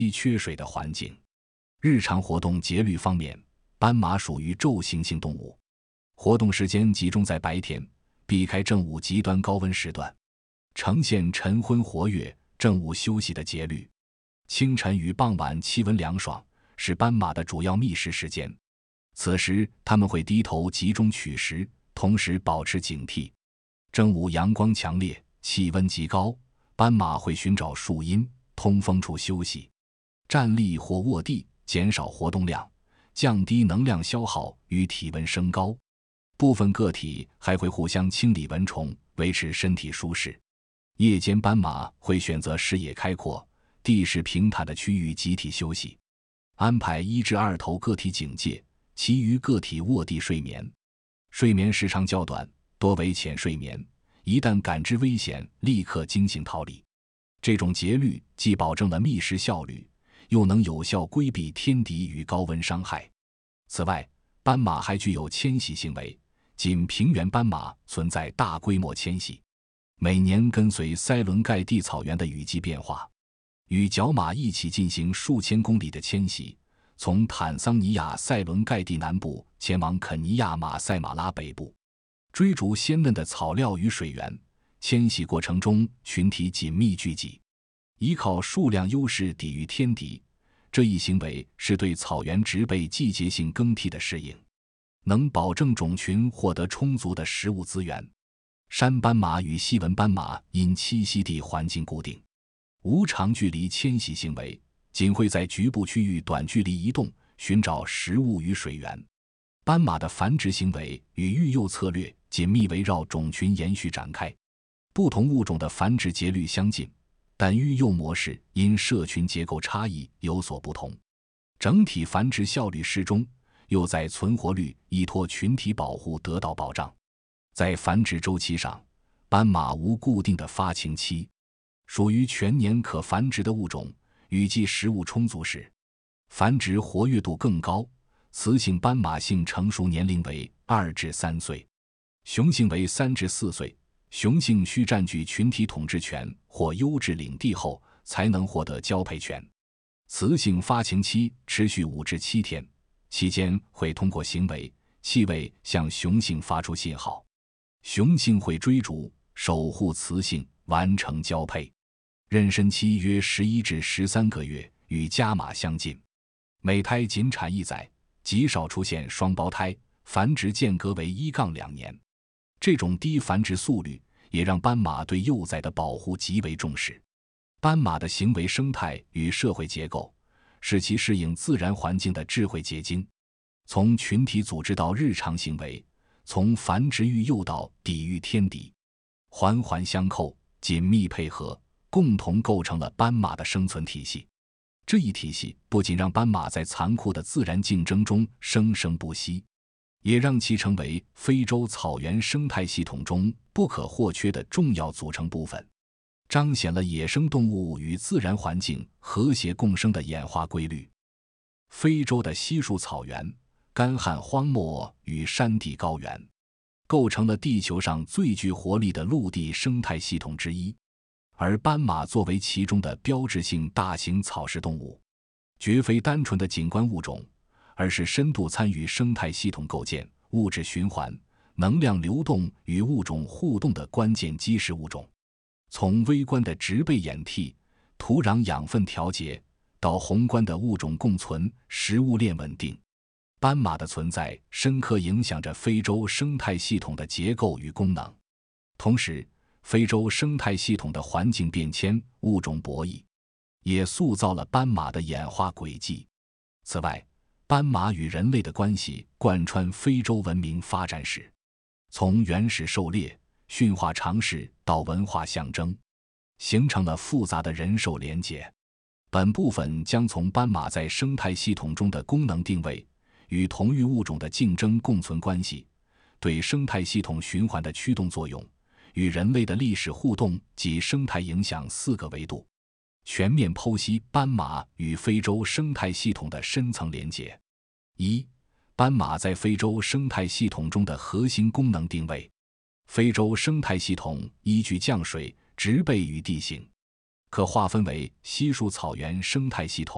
缺水的环境。日常活动节律方面，斑马属于昼行性动物，活动时间集中在白天，避开正午极端高温时段，呈现晨昏活跃、正午休息的节律。清晨与傍晚气温凉爽，是斑马的主要觅食时间。此时它们会低头集中取食，同时保持警惕。正午阳光强烈，气温极高，斑马会寻找树荫、通风处休息，站立或卧地，减少活动量，降低能量消耗与体温升高。部分个体还会互相清理蚊虫，维持身体舒适。夜间斑马会选择视野开阔、地势平坦的区域集体休息，安排1至2头个体警戒，其余个体卧地睡眠。睡眠时长较短，多为浅睡眠，一旦感知危险，立刻惊醒逃离。这种节律既保证了觅食效率，又能有效规避天敌与高温伤害。此外，斑马还具有迁徙行为，仅平原斑马存在大规模迁徙，每年跟随塞伦盖蒂草原的雨季变化，与角马一起进行数千公里的迁徙，从坦桑尼亚塞伦盖蒂南部前往肯尼亚马赛马拉北部，追逐鲜嫩的草料与水源。迁徙过程中群体紧密聚集，依靠数量优势抵御天敌，这一行为是对草原植被季节性更替的适应，能保证种群获得充足的食物资源。山斑马与细纹斑马因栖息地环境固定，无长距离迁徙行为，仅会在局部区域短距离移动，寻找食物与水源。斑马的繁殖行为与育幼策略紧密围绕种群延续展开，不同物种的繁殖节律相近，但育幼模式因社群结构差异有所不同，整体繁殖效率适中，又在存活率依托群体保护得到保障。在繁殖周期上，斑马无固定的发情期，属于全年可繁殖的物种，雨季食物充足时，繁殖活跃度更高。雌性斑马性成熟年龄为2至3岁，雄性为3至4岁。雄性需占据群体统治权或优质领地后，才能获得交配权。雌性发情期持续5至7天，期间会通过行为、气味向雄性发出信号，雄性会追逐、守护雌性，完成交配。妊娠期约11至13个月，与家马相近。每胎仅产1载，极少出现双胞胎，繁殖间隔为1-2年。这种低繁殖速率也让斑马对幼崽的保护极为重视。斑马的行为生态与社会结构，是其适应自然环境的智慧结晶。从群体组织到日常行为，从繁殖育幼到抵御天敌，环环相扣，紧密配合，共同构成了斑马的生存体系。这一体系不仅让斑马在残酷的自然竞争中生生不息，也让其成为非洲草原生态系统中不可或缺的重要组成部分，彰显了野生动物与自然环境和谐共生的演化规律。非洲的稀树草原、干旱荒漠与山地高原，构成了地球上最具活力的陆地生态系统之一，而斑马作为其中的标志性大型草食动物，绝非单纯的景观物种，而是深度参与生态系统构建、物质循环、能量流动与物种互动的关键基石物种。从微观的植被演替、土壤养分调节，到宏观的物种共存、食物链稳定，斑马的存在深刻影响着非洲生态系统的结构与功能。同时，非洲生态系统的环境变迁、物种博弈，也塑造了斑马的演化轨迹。此外，斑马与人类的关系贯穿非洲文明发展史，从原始狩猎、驯化尝试到文化象征，形成了复杂的人兽连结。本部分将从斑马在生态系统中的功能定位、与同域物种的竞争共存关系、对生态系统循环的驱动作用、与人类的历史互动及生态影响4个维度，全面剖析斑马与非洲生态系统的深层连结。1、斑马在非洲生态系统中的核心功能定位。非洲生态系统依据降水、植被与地形，可划分为稀树草原生态系统、